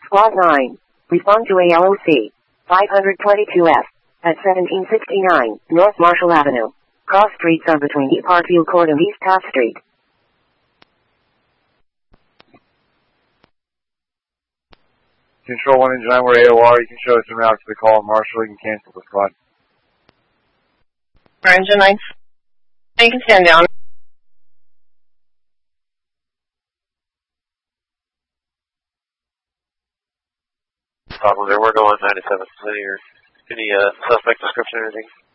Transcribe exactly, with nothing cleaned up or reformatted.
Squad nine. Respond to A L O C. five twenty-two F. At seventeen sixty-nine North Marshall Avenue. Cross streets are between East Hartfield Court and East Taft Street. Control one engine nine, we're A O R. You can show us en route to the call of Marshall. You can cancel the squad. Engine nine. You can stand down. Problem there, we're going ninety-seven linear. Any uh, suspect description or anything?